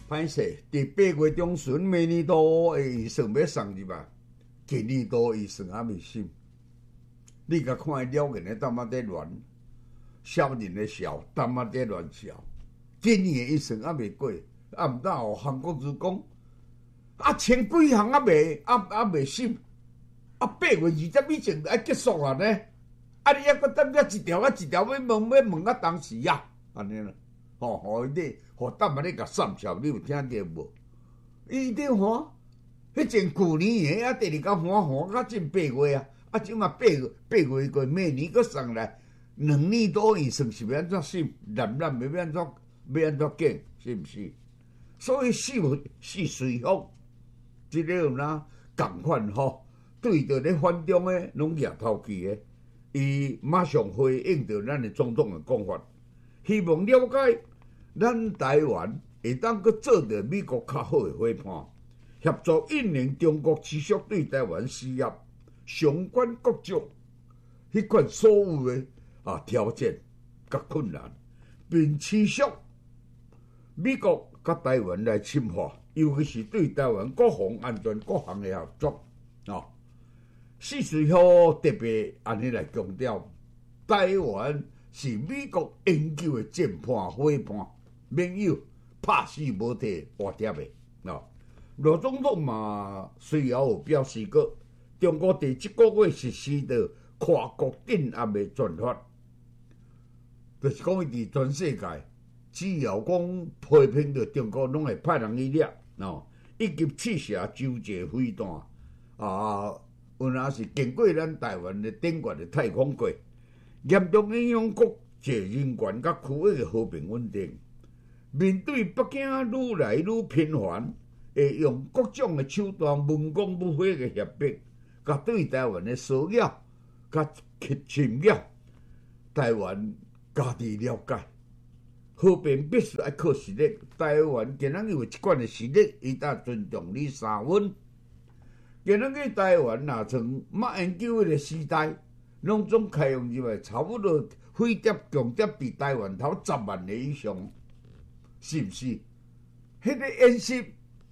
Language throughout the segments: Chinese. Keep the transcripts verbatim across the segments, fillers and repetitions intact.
歹势，伫八月中旬，明年度的预算要送入来，今年度预算还未审。你甲看伊了然的淡仔在乱，少年的笑，淡仔在乱笑。今年的预算还未过，啊，毋但互韩国瑜讲，啊，千几项啊未，啊啊未审，啊八月二十以前爱结束啊呢？啊，你还阁等了一条啊一条要问要问啊，当时啊，安尼啦。吼，互你，互淡仔咧甲三笑，你有听着无？伊伫喊，迄前旧年的啊，第二工喊喊到进八月啊，啊，即嘛八月八月过，明年阁送来，两年多预算是要安怎审？难难要安怎要安怎建？是毋是？所以四四随福，即个有哪共款吼？对着咧反中的拢举头旗的，伊马上回应着咱的总统的讲法，希望了解。咱台湾会当阁做着美国较好的伙伴，协助应应中国持续对台湾施压，相关各种迄款所有的啊挑战甲困难，并持续美国甲台湾来深化，尤其是对台湾国防安全各项的合作啊。四随好特别安尼来强调，台湾是美国永久的战判伙伴。盟友拍死无体活贴的啊！罗总统嘛，随后有表示过，中国伫即个月实施的跨国镇压的做法，就是讲伊伫全世界，只要讲批评着中国，拢会派人去掠哦，以及试射洲际飞弹啊，有若是经过咱台湾的顶悬的太空过，严重影响国际人权甲区域的和平稳定。面对北京愈来愈频繁，会用各种的手段文攻武吓的胁迫，甲对台湾的骚扰、甲侵扰，台湾家己了解，和平必须爱靠实力。台湾今仔日有一贯的实力，伊当尊重你三分。今仔日台湾若从马英九的时代，拢总开放入来，差不多飞碟强碟伫台湾头十万个以上。是毋是？迄个演习，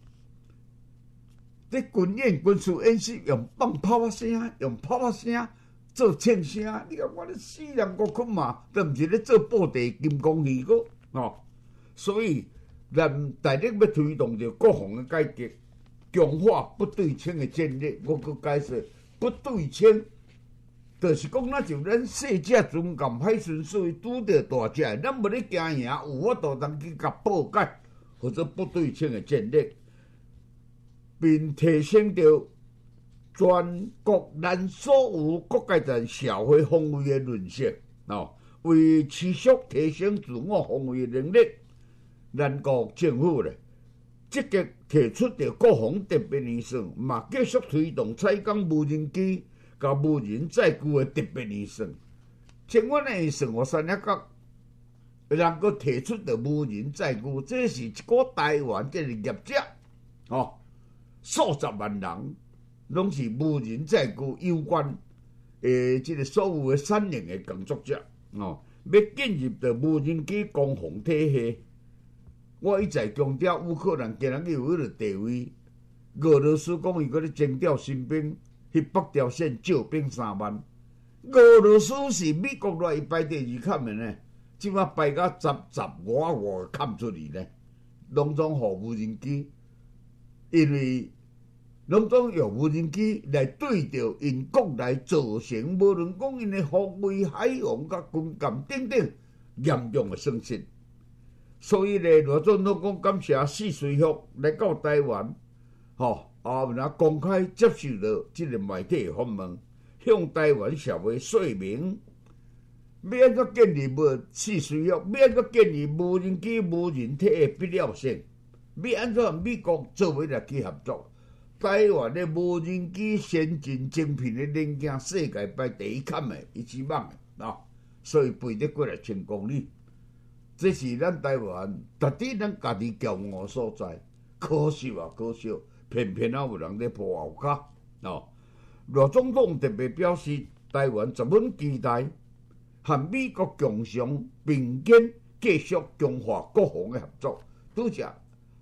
这军演、军事演习用放炮啊声，用炮啊声做庆声。你看我咧四人国军嘛，都毋是咧做布袋金刚鱼个哦。所以，咱大力要推动着国防的改革，强化不对称的战略。我搁解释，不对称，就是讲，咱就咱细只船舰海巡水拄着大只，咱无咧惊赢，有法度通去甲报解，或者不对称的战略，并提升着全国咱所有各界在社会防卫的论述哦，为持续提升自我防卫的能力，咱国政府咧积极提出着国防特别预算，嘛继续推动采购无人机。甲无人载具的特别预算，千万的预算我三一角，能够提出的无人载具，这是一个台湾这个业者，哦，数十万人拢是无人载具有关诶，这个所有的产业的工作者，哦，要进入到无人机攻防体系。我一再强调，乌克兰今日有迄个地位，俄罗斯讲伊搁咧征调新兵。去北朝鲜招兵三万，俄罗斯是美国来排第二坎的呢，即马排到十十五五坎出去呢，拢总互无人机，因为拢总用无人机来对着因国内造成，无论讲因的防卫、海洋、甲军舰等等严重的损失。所以咧，罗总统讲感谢四随福来到台湾，吼。啊，若公开接受了这个媒体的访问，向台湾社会说明，要安怎建立无四随福，要安怎建立无人机、无人体的必要性，要安怎美国作为来去合作，台湾的无人机先进精品的零件，世界排第一坎的，伊之猛的啊，所以飞得过来千公里，这是咱台湾值得咱家己骄傲所在，可惜啊，可惜。偏偏啊有人咧破后脚哦。罗总统特别表示，台湾十分期待和美国共商并肩，继续强化国防的合作。拄则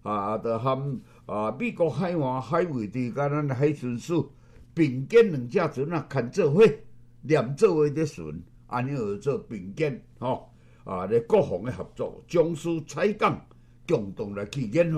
啊，就含啊美国海岸海卫队甲咱海巡署并肩两只船啊，牵做伙，连做伙伫巡，安尼叫做并肩吼。啊，咧国防的合作，将士采港，共同来去研发。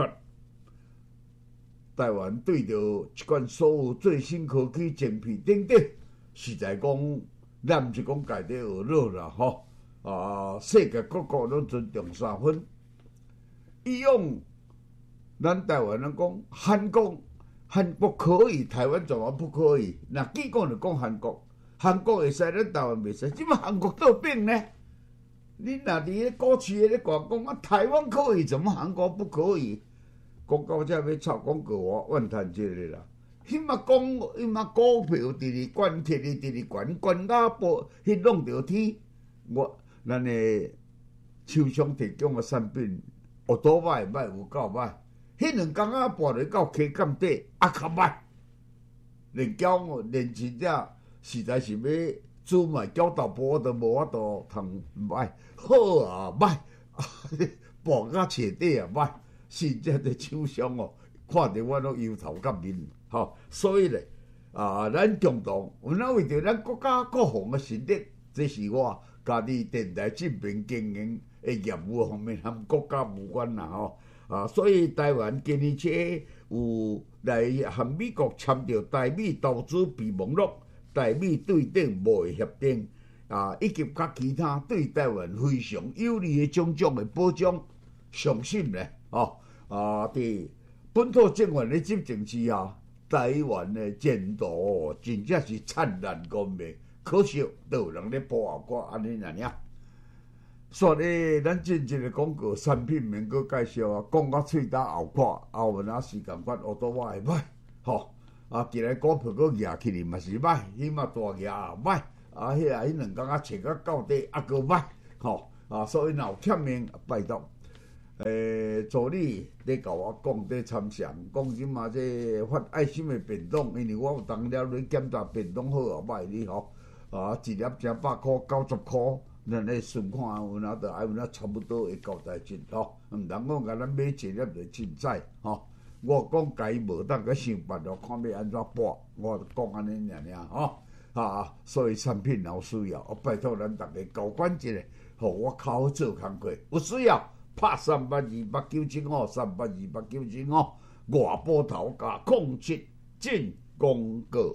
台湾对着即款所有最新科技晶片等等，实在讲，咱毋是讲家己学乐啦吼。啊，世界各国拢尊重三分。以往咱台湾人讲韩国，韩国可以，台湾怎么不可以？那既讲就讲韩国，韩国会使，咱台湾袂使。即摆韩国倒变呢？你若伫咧股市咧讲讲啊，台湾可以，怎么韩国不可以？讲到这要炒广告哦，怨叹这个啦。迄嘛讲，迄嘛股票伫咧悬，摕咧伫咧悬，悬到波，迄弄着天。我咱诶厂商提供诶产品，有多歹歹有够歹。迄两工仔跋落到溪澗底，啊较歹。连交连真正实在是要煮卖搅豆腐，我都无法度通歹。好啊歹，跋到彻底啊歹。甚至个厂商哦，看着我拢忧头壳面，吼，所以咧，啊，咱共同，咱为着咱国家国防的实力，这是我家己电台这边经营的业务方面，和国家无关啦，吼，啊，所以台湾今年这有来和美国签订台美投资备忘录、台美对等贸易协定，啊，以及甲其他对台湾非常有利的种种的保障，相信咧。哦，啊，伫本土政权咧执政之下，台湾的前途哦，真正是灿烂光明。可惜都有人咧破后果，安尼尔尔。所以咱真正的广告产品免阁介绍啊，讲到喙焦后看，后文啊时间关，学到我会歹，吼、哦、啊，今日股票阁举起哩嘛是歹，起码大举也歹，啊，迄啊迄两工啊切到到底啊阁歹，吼、哦、啊，所以若有欠命拜托。诶，助理咧甲我讲咧参详，讲即嘛这发爱心的便当，因为我有当了咧检查便当好啊歹哩吼，啊一粒正百箍九十箍，咱咧算看有哪着，还有哪差不多会交代真吼，毋通讲甲咱买一粒就真载吼。我讲家己无当个想办法，看要安怎拨，我讲安尼尔尔吼，啊，所以产品有需要，我拜托咱逐个交管一下，互我较好做工课，有需要。拍三八二八九七五，三八二八九七五，外波头加控制进广告。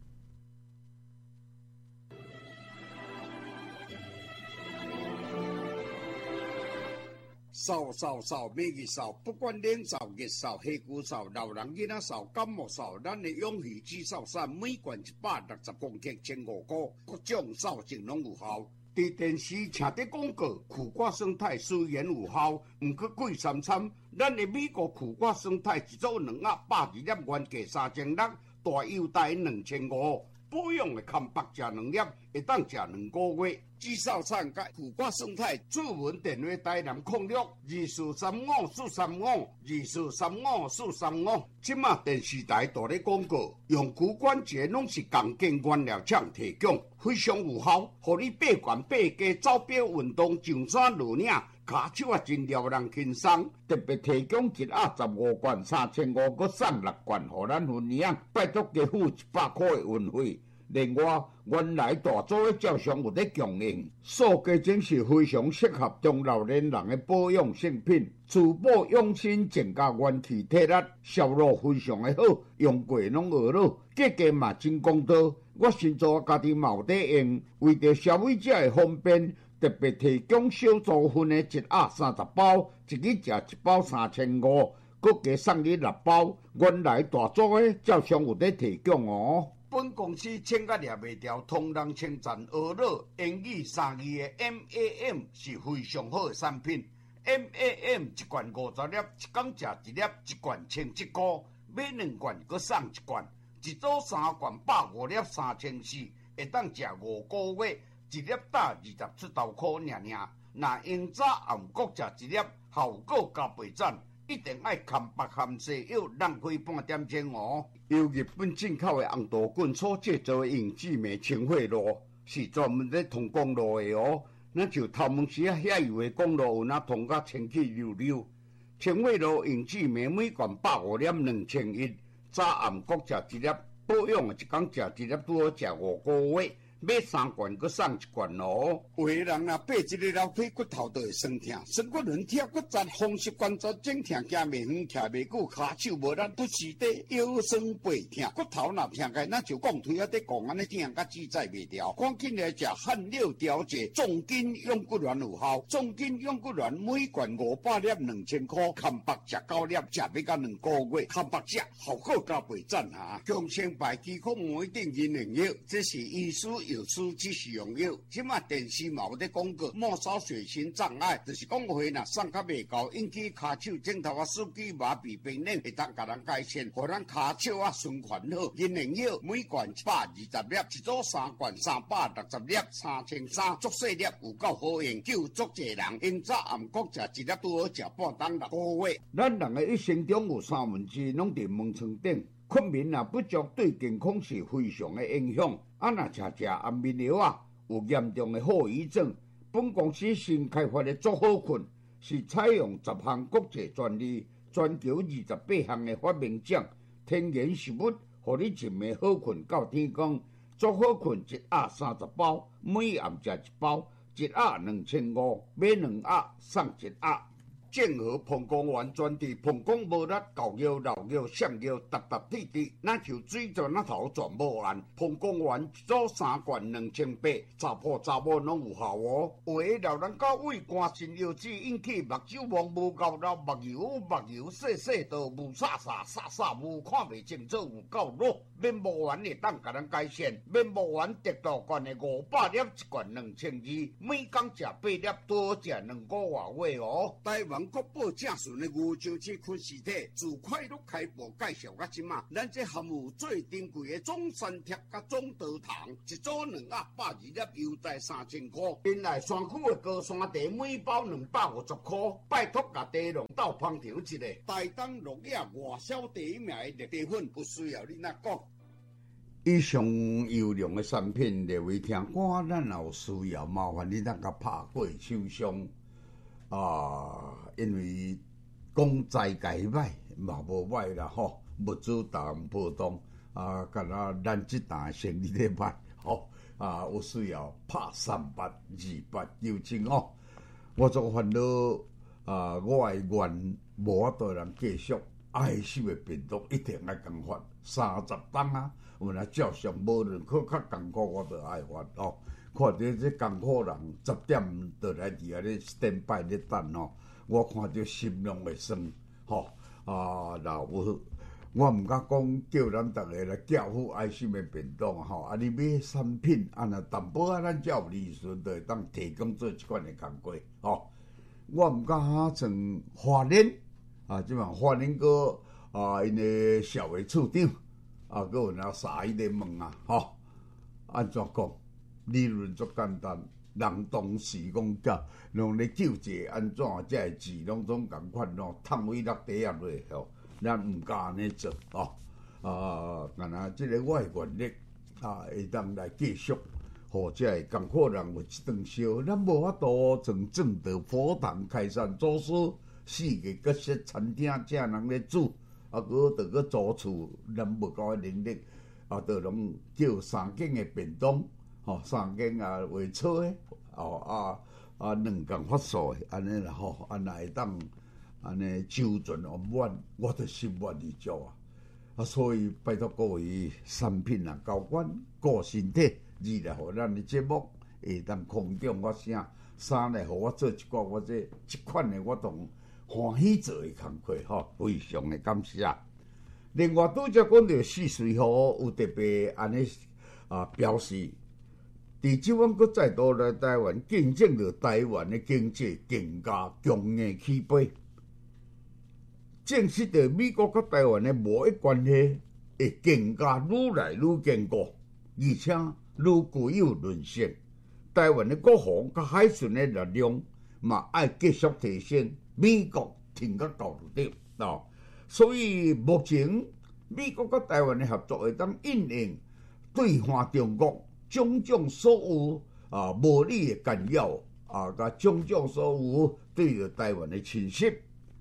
扫扫扫，每日扫，不管冷扫、热扫、黑股扫、老人囡仔扫、感冒扫，咱的永续止扫伞每罐一百六十公克，千五块，各种扫净拢有效。伫电视听的广告，苦瓜生态虽然有效，毋过贵三参。咱的美国苦瓜生态一组两盒百二粒，原价三千六，大优待两千五。保养的康白食两粒，会当食两个月。至少产甲苦瓜生态主文电话台南控六二四三五四三五二四三五四三五。即马电视台大咧广告，用骨关节拢是共建原料厂提供，非常有效，互你八悬八加走表运动上山落岭。骹手啊真撩人轻松，特别提供一盒十五罐三千五，佮送六罐，互咱分享。拜托加付一百块的运费。另外，原来大组的照相有咧供应，塑胶真是非常适合中老年人的保养性品，珠宝用心增加元气体力，销路非常的好，用过拢学了，价格嘛真公道。我先做家己嘛有在用，为着消费者的方便。特别提供小组分的一盒三十包，一日食一包三千五，佮加送你六包。原来大组的照相有在提供哦。本公司请甲掠袂掉，同人称赞学乐英语三字的 M A M 是非常好的产品。M A M 一罐五十粒，一工食一粒，一罐千七块，买两罐佮送一罐，一组三罐百五粒三千四，会当食五个月。一粒打二十出头块尔尔，若用早暗各食一粒，效果加倍赞。一定爱含白含西药，浪费半点钟哦。由日本进口的红豆棍所制作的用紫梅清血露，是专门咧通公路的哦。咱就头毛时啊，遐油的公路有哪通甲清气溜溜。 青惠路永志梅每罐百五粒两千一，早暗各食一粒，保养一工食一粒，拄好食五个月。买三罐，佮送一罐咯。有个人啊，爬一个楼梯，骨头都会酸痛，酸骨轮贴骨折，风湿关节整痛，行袂远，徛袂久，骹手无力，都是地腰酸背痛，骨头若痛开，那就讲腿啊，得讲安尼痛，甲自在袂调。赶紧来食汗六调节，重筋用骨丸有效，重筋用骨丸每罐五百粒，两千块，看白食九粒，食要到两个月，看白食效果加倍赞哈。强生白肌壳膜一定银两药，这是医师。有书只是用药，即马电视嘛有咧广告，末梢血型障碍，就是讲话呐送较袂高，引起骹手枕头啊、手机麻痹、病人会当甲人改善，互咱骹手啊循环好。银两药每罐一百二十粒，一组三罐三百六十粒，三千三，足细粒有够好用，救足济人。因早暗各食一粒拄好食半当六个月。咱人的一生中有三分之拢伫门床顶。困眠啊不足对健康是非常的影响。啊，若食食安眠药啊，有严重的后遗症。本公司新开发的足好困，是采用十项国际专利，全球二十八项的发明奖，天然食物，互你一暝好困到天光。足好困一盒三十包，每暗食一包，一盒两千五，买两盒送一盒。正和膀胱丸专治膀胱无力、狗腰、老腰、上腰、突突滴滴，那就水泉那头全无按。膀胱丸一组三罐两千八，查甫查某拢有效哦。有个老人家胃肝肾腰子引起目睭望无够老，目睭目睭细细道雾煞煞煞煞雾，看袂清楚有够弱。面膜丸会当甲咱改善，面膜丸得到罐的五百粒，一罐两千二，每工食八粒，多食两个月哦。台湾国宝正顺的牛上市昆实体，自快乐开播介绍到即马，咱这含有最珍贵的中山贴甲中德糖，一组两盒百二粒，优待三千块。原来山区的高山茶每包两百五十块，拜托甲茶农斗捧场一下。台东落叶外销第一名的绿茶粉，不需要你那讲。以上优良的产品，列位听官，咱有需要麻烦你咱甲拍过手上。啊，因为讲材价歹嘛无歹啦吼，物资淡波动啊，敢若咱即单生意咧歹吼啊，有需要拍三八二八邀请哦。我总烦恼啊，我的愿无法度人继续，爱惜的病毒一定爱共发三十档啊，有若照常无论可较艰苦，我都爱发哦。看到这艰苦人十点就来伫遐咧 stand by 咧等哦，我看着心拢会酸吼啊！然有我毋敢讲叫咱逐个来叫付爱心的便当吼，啊！你买产品啊，若淡薄仔咱才有利润，就会当提供做即款的工作吼。我毋敢像花莲啊，即嘛花莲个啊，因个小的处长啊，佮有那三伊咧问啊，吼，安怎讲？理论足简单，人当时讲甲，拢咧救济安怎，这个钱拢总共款咯，趁位落地下落吼，咱毋敢安尼做哦。啊，干若即个我的愿力啊，会当来继续，或者会艰苦人有一顿烧，咱无法度从正道佛堂开山祖师，四个角色餐厅正人咧煮，啊，佮着佮租厝，咱无够能力，啊，着拢叫三间的便当。吼、哦，三间啊，画草诶，哦啊啊，两间发素诶，安尼啦吼，安那会当安尼周全完满，我都心满意足啊！啊，所以拜托各位产品啊，交管顾身体，二来互咱诶节目会当空中发声，三来互我做一寡我这即款诶，我同欢喜做诶工课吼，非常诶感谢。另外，拄则讲到四水河有特别安尼啊表示。伫即阮阁再度来台湾见证着台湾的经济更加强硬起飞，证实着美国甲台湾的贸易关系会更加愈来愈坚固，而且愈具有韧性。台湾的国防甲海巡的力量嘛爱继续提升，美国挺甲到底哦。所以目前美国甲台湾的合作会当应用对抗中国。种种所有啊无理的干扰啊，甲种种所有对着台湾的侵袭，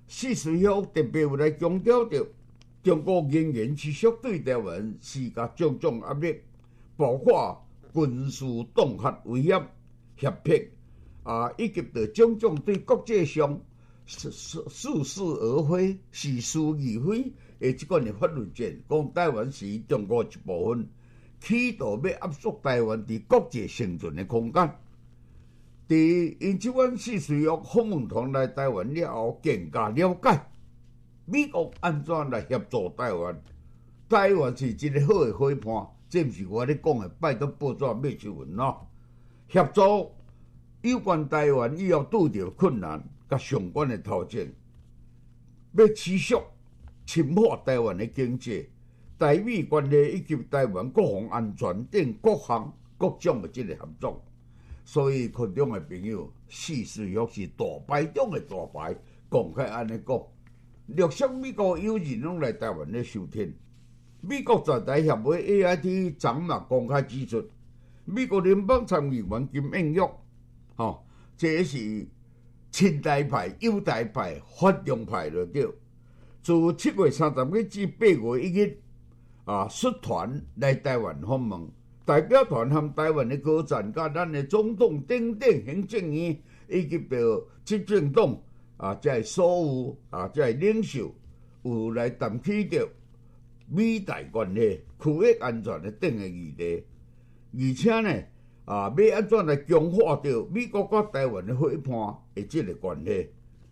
四随后特别有来强调着，中国仍然持续对台湾施加种种压力，包括军事恫吓威胁、胁迫啊，以及着种种对国际上似似似是而非、是是而非的即款的法律战，讲台湾是中国一部分，企图要压缩台湾伫国际生存的空间。伫因即款四随约访问团来台湾了后，更加了解美国安怎来协助台湾。台湾是一个好的伙伴，这毋是我咧讲的，拜托报纸买新闻咯。协助有关台湾以后拄着困难，甲相关的挑战，要持续侵破台湾的经济、台美关系以及台湾国防安全等各项各种的即个合作。所以，群众的朋友，四随约是大牌中的大牌，公开安尼讲。陆续美国友人拢来台湾咧收听。美国在台协会 A I T 昨嘛公开指出，美国联邦参议员金应约，吼、哦，这是亲台派、友台派、反中派就对。自七月三十日至八月一日，啊，率团来台湾访问。代表团和台湾的高层、甲咱的总统等等行政院以及着执政党啊，即所有啊，即领袖有来谈起着美台关系、区域安全的等的议题，而且呢啊，要安怎来强化着美国甲台湾的伙伴的即个关系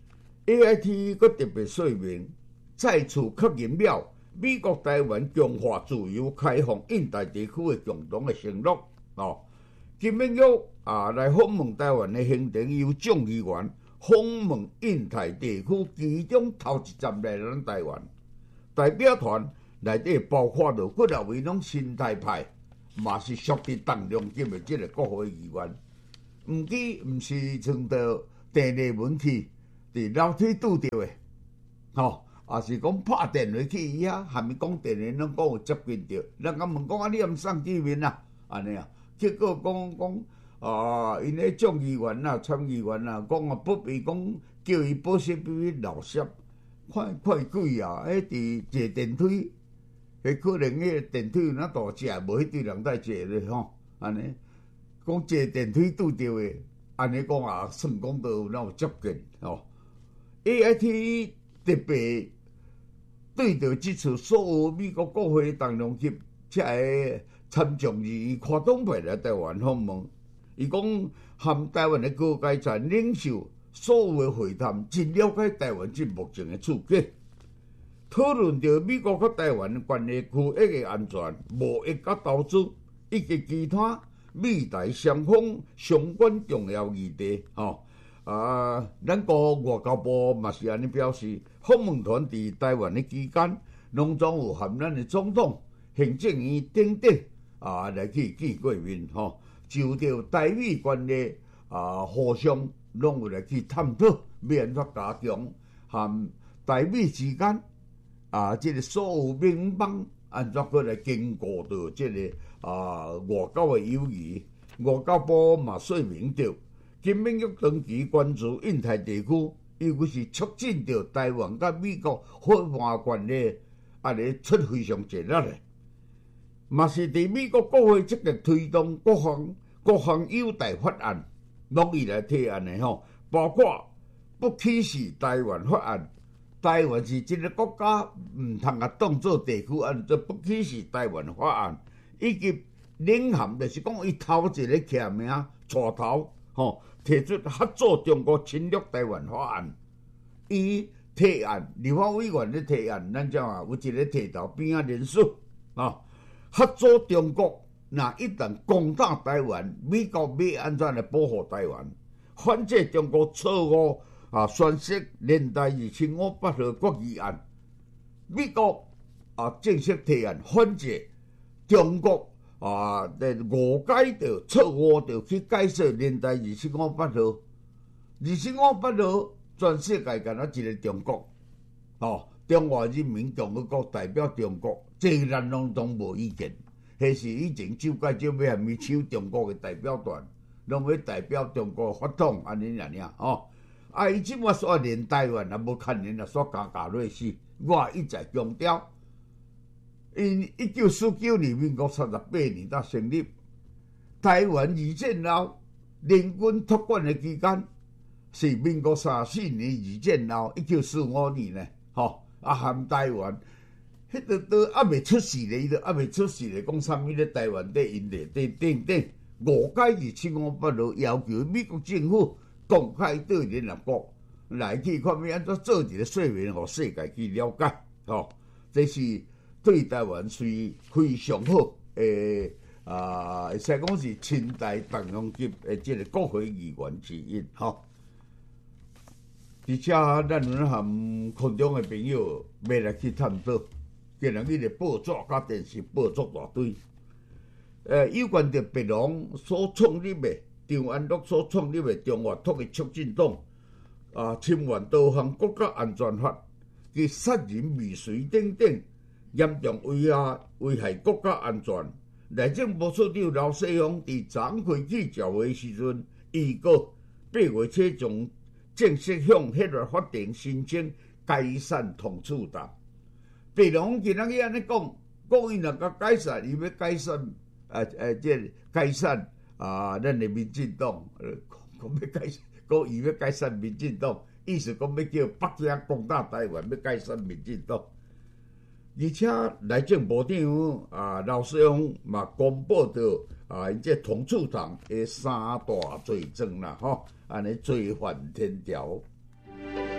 ？A I T 佮特别说明，再次确认了。美国台湾强化自由开放印太地区的共同的承诺哦，金明约啊来访问台湾的行程由众议员访问印太地区，其中头一站来咱台湾。代表团内底包括着几啊位拢新台派，嘛是属于重量级的即个国会议员。毋记毋是从到第二门去，伫楼梯拄着的，吼、哦。也是讲拍电话去伊遐，含伊讲电话，拢讲有接近着。人家问讲啊，你毋送见面啊？安尼啊？结果讲讲啊，因咧众议员啊、参议员啊，讲啊不必讲叫伊保释比比老实，看看贵啊！迄伫坐电梯，迄可能迄个电梯有哪大只，无迄对人在坐咧吼。安尼讲坐电梯拄着的，安尼讲啊，算讲都有哪有接近吼。A I T 特别。对着即次所有美国国会重量级即个参众议跨党派来台湾访问，伊讲含台湾的高阶层领袖所有的会谈，真了解台湾即目前的处境，讨论着美国甲台湾关系、区域的安全、贸易甲投资，以及其他美台双方相关重要议题，吼、哦、啊，咱国外交部嘛是安尼表示。访问团伫台湾的期间，拢总有含咱的总统、行政院等等啊来去见过面吼，就着台美关系啊，互相拢有来去探讨，要安怎加强含台美之间啊，即、这个所有盟邦安怎过来经过着即个啊外交的友谊。外交部嘛说明着，金明约长期关注印太地区。尤其是促进着台湾甲美国伙伴关系，安尼出非常热烈的，嘛是伫美国国会积极推动各项各项友台法案，拢以来提案的吼，包括不歧视台湾法案，台湾是一个国家，毋通啊当做地区按做不歧视台湾法案，以及领涵就是讲伊头一个徛名带头吼。提出合作中国侵略台湾法案，伊提案，立法委员咧提案，咱怎啊有一个提头边仔人数啊？合作中国，若一旦攻打台湾，美国要安怎来保护台湾？反制中国错误啊，宣示连台二千五百号决议案，美国啊正式提案反制中国。啊！误解着、错误着去解释年代二千五百号，二千五百号全世界敢若一个中国，哦，中华人民共和国代表中国，这个咱拢拢无意见。迄是以前周介石要含伊抢中国的代表团，拢要代表中国法统安尼安尼哦。 啊，伊即摆煞连台湾也无牵连，啊，煞加加落死。我一再强调，因一九四九年民国三十八年才成立，台湾二战后联军托管的期间是民国三十四年二战后一九四五年呢，吼啊含台湾。迄个都还未出事咧，伊都还未出事咧，讲啥物咧？台湾在因内底等等，五届二七五八六要求美国政府公开对联合国来去看要安怎做一个说明，互世界去了解。吼、哦，这是对台湾是非常好诶啊，会使讲是亲台同盟级诶，即个国会议员之一。吼、哦，而且咱有含群众诶朋友要来去探讨。今日伊个报纸甲电视报作大堆，呃，有关着白龙所创立的张安乐所创立的中华统一促进党啊，侵犯多项国家安全法，佮杀人未遂等等，严重危害危害国家安全。内政部处长刘世雄伫昨开记者会时阵，预告八月初将正式向迄个法庭申请解散通处答。白龙今仔日安尼讲，讲伊若甲解散，伊要解散，诶诶，即解散啊，咱的民进党，讲要解，讲伊要解散民进党，意思讲要叫北京攻打台湾，要解散民进党。而且内政部长啊，刘世雄嘛公布着啊，因这通处堂的三大罪证啦，吼，安尼罪犯天条。